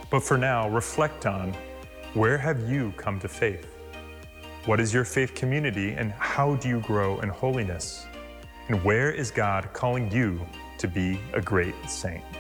But for now, reflect on, where have you come to faith? What is your faith community, and how do you grow in holiness? And where is God calling you to be a great saint?